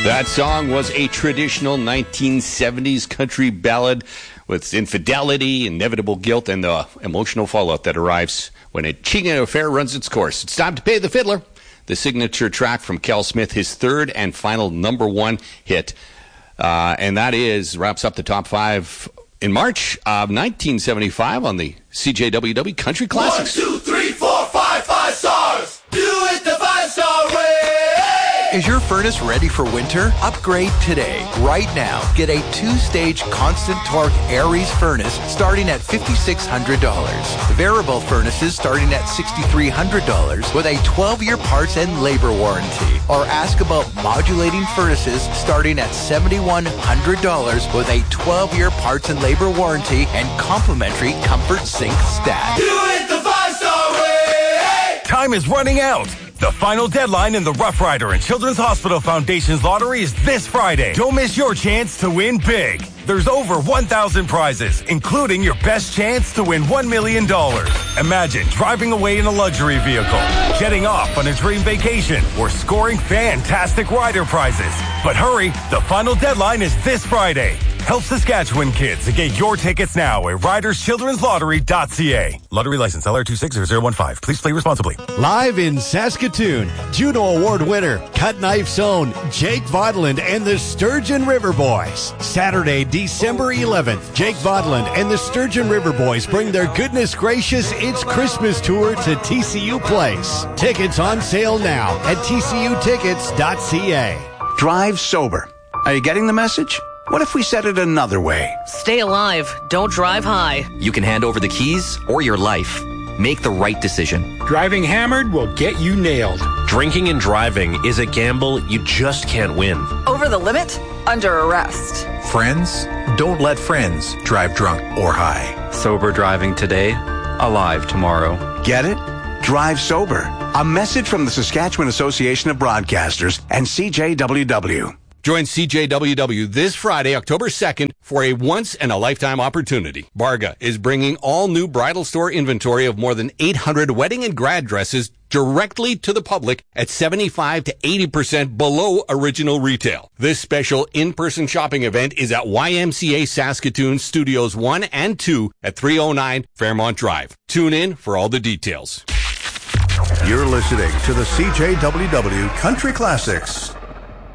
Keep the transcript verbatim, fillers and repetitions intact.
That song was a traditional nineteen seventies country ballad with infidelity, inevitable guilt, and the emotional fallout that arrives when a cheating affair runs its course. It's time to pay the fiddler. The signature track from Kel Smith, his third and final number one hit. Uh, and that is, wraps up the top five in March of nineteen seventy-five on the C J W W Country Classics. One, two, three, four, five, five stars. Do it the five-star way. Is your furnace ready for winter? Upgrade today. Right now, get a two-stage constant torque Aries furnace starting at five thousand six hundred dollars. Variable furnaces starting at six thousand three hundred dollars with a twelve-year parts and labor warranty. Or ask about modulating furnaces starting at seven thousand one hundred dollars with a twelve-year parts and labor warranty and complimentary Comfort Sync stat. Do it the five-star way. Time is running out. The final deadline in the Rough Rider and Children's Hospital Foundation's lottery is this Friday. Don't miss your chance to win big. There's over one thousand prizes, including your best chance to win one million dollars. Imagine driving away in a luxury vehicle, jetting off on a dream vacation, or scoring fantastic rider prizes. But hurry, the final deadline is this Friday. Help Saskatchewan kids to get your tickets now at riders children's lottery dot c a. Lottery license L R two six zero zero one five. Please play responsibly. Live in Saskatoon, Juno Award winner, Cut Knife's own Jake Vodland and the Sturgeon River Boys. Saturday, December eleventh, Jake Vodland and the Sturgeon River Boys bring their Goodness Gracious It's Christmas tour to T C U Place. Tickets on sale now at T C U tickets dot c a. Drive sober. Are you getting the message? What if we said it another way? Stay alive. Don't drive high. You can hand over the keys or your life. Make the right decision. Driving hammered will get you nailed. Drinking and driving is a gamble you just can't win. Over the limit? Under arrest. Friends? Don't let friends drive drunk or high. Sober driving today, alive tomorrow. Get it? Drive sober. A message from the Saskatchewan Association of Broadcasters and C J W W. Join C J W W this Friday, October second, for a once-in-a-lifetime opportunity. Barga is bringing all-new bridal store inventory of more than eight hundred wedding and grad dresses directly to the public at seventy-five to eighty percent below original retail. This special in-person shopping event is at Y M C A Saskatoon Studios one and two at three oh nine Fairmont Drive. Tune in for all the details. You're listening to the C J W W Country Classics.